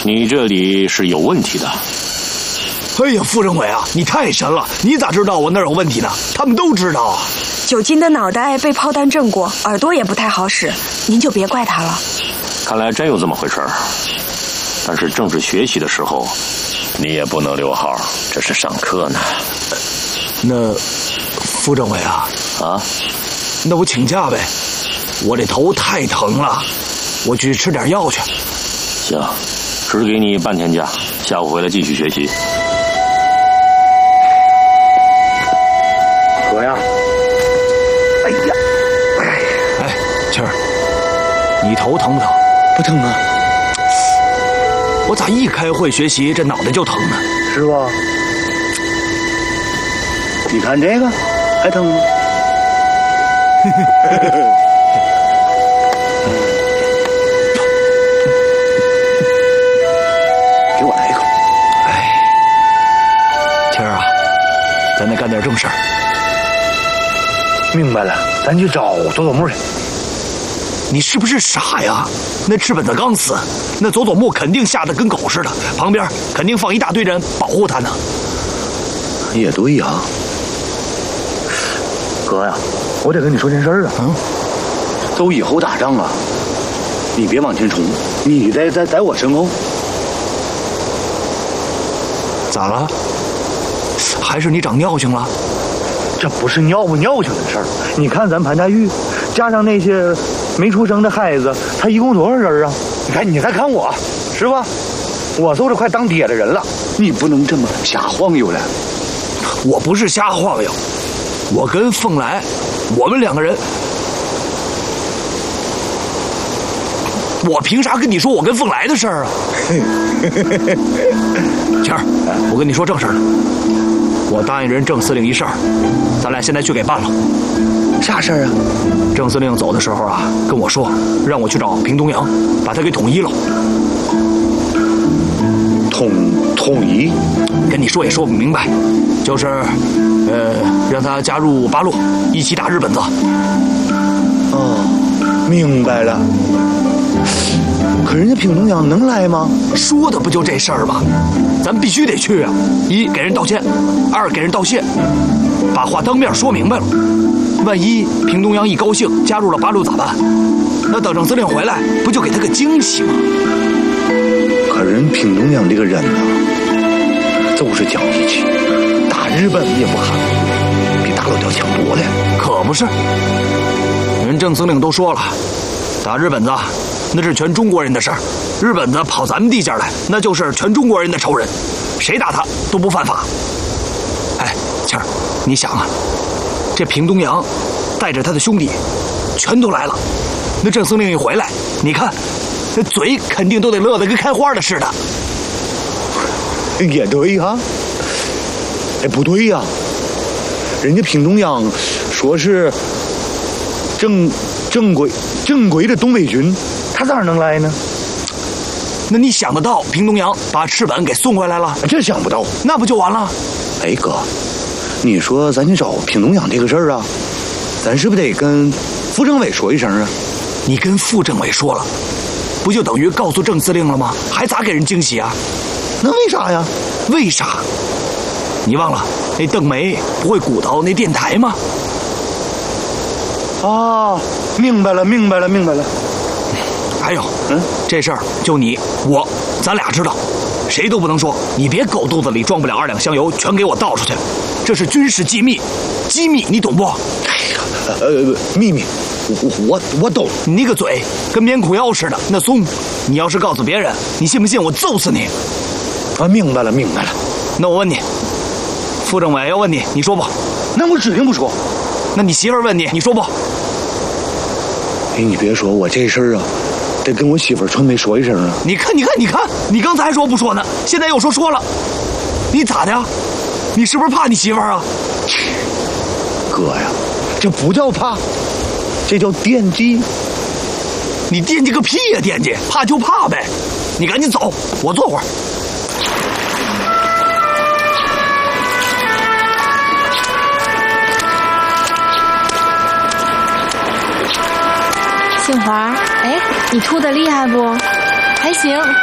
你这里是有问题的。 哎呀，副政委啊，你太神了！你咋知道我那儿有问题呢？他们都知道啊。 九金的脑袋被炮弹震过，耳朵也不太好使，您就别怪他了。 看来真有这么回事儿。但是正式学习的时候，你也不能溜号，这是上课呢。 那副政委啊，那我请假呗。我这头太疼了，我去吃点药去。 行，只给你半天假，下午回来继续学习。 哥呀！哎呀！哎，青儿，你头疼不疼？ 不疼啊。 我咋一开会学习，这脑袋就疼呢？ 是吧？你看这个，还疼吗？给我来一口。 哎，青儿啊，咱得干点正事儿。 明白了，咱去找佐佐木去。 你是不是傻呀？那赤本子刚死，那佐佐木肯定吓得跟狗似的，旁边肯定放一大堆人保护他呢。 也对呀，哥呀，我得跟你说件事啊。走以后打仗啊，你别往前冲，你得在我身后。 咋了？还是你长尿性了？ 这不是尿不尿性的事儿。你看咱潘家峪，加上那些没出生的孩子，他一共多少人啊？你再看我，是吧？我都是快当爹的人了，你不能这么瞎晃悠了。 我不是瞎晃悠，我跟凤来，我们两个人，我凭啥跟你说我跟凤来的事儿啊？谦儿，我跟你说正事儿呢。我答应人郑司令一事儿，咱俩现在去给办了。 啥事儿啊？ 郑司令走的时候啊，跟我说让我去找平东阳，把他给统一了。统一？跟你说也说不明白，就是让他加入八路，一起打日本子。 哦，明白了。可人家平东阳能来吗？ 说的不就这事儿吗？咱必须得去啊！一给人道歉，二给人道谢，把话当面说明白了。万一平东阳一高兴加入了八路咋办？那等郑司令回来，不就给他个惊喜吗？ 可人平东阳这个人呢，就是讲义气，打日本也不喊，比打老刁强多了。 可不是，人郑司令都说了，打日本子那是全中国人的事儿，日本子跑咱们地界来，那就是全中国人的仇人，谁打他都不犯法。哎，庆儿，你想啊，这平东阳带着他的兄弟全都来了，那郑司令一回来，你看那嘴肯定都得乐得跟开花的似的。 也对呀。哎，不对呀，人家平东阳说是正规的东北军，他咋能来呢？ 那你想得到平东阳把赤本给送回来了？ 这想不到， 那不就完了？ 哎哥，你说咱去找平东阳这个事儿啊，咱是不是得跟副政委说一声啊？ 你跟副政委说了，不就等于告诉郑司令了吗？还咋给人惊喜啊？ 那为啥呀？ 为啥？你忘了那邓梅不会鼓捣那电台吗？ 啊，明白了。 还有，这事儿就你我咱俩知道，谁都不能说。你别狗肚子里装不了2两香油，全给我倒出去。这是军事机密，你懂不？ 哎呀，秘密，我懂。 你那个嘴跟棉裤腰似的，那松。你要是告诉别人，你信不信我揍死你？ 啊，明白了。 那我问你，副政委要问你，你说不？ 那我指定不说。 那你媳妇儿问你，你说不？ 哎，你别说，我这事儿啊，得跟我媳妇儿春梅说一声啊。 你看，你刚才还说不说呢，现在又说了，你咋的呀？你是不是怕你媳妇儿啊？ 哥呀，这不叫怕，这叫惦记。 你惦记个屁呀，惦记，怕就怕呗。你赶紧走，我坐会儿。 杏华，哎，你吐的厉害不？还行，